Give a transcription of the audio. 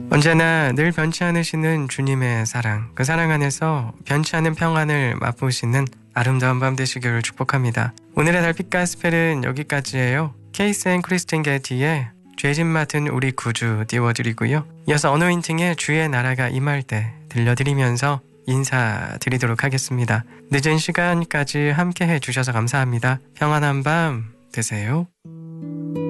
언제나 늘 변치 않으시는 주님의 사랑, 그 사랑 안에서 변치 않은 평안을 맛보시는 아름다운 밤 되시기를 축복합니다. 오늘의 달빛 가스펠은 여기까지예요. 케이스 앤 크리스틴 게티의 죄짐 맡은 우리 구주 띄워드리고요. 이어서 어노인팅의 주의 나라가 임할 때 들려드리면서 인사드리도록 하겠습니다. 늦은 시간까지 함께 해주셔서 감사합니다. 평안한 밤 되세요.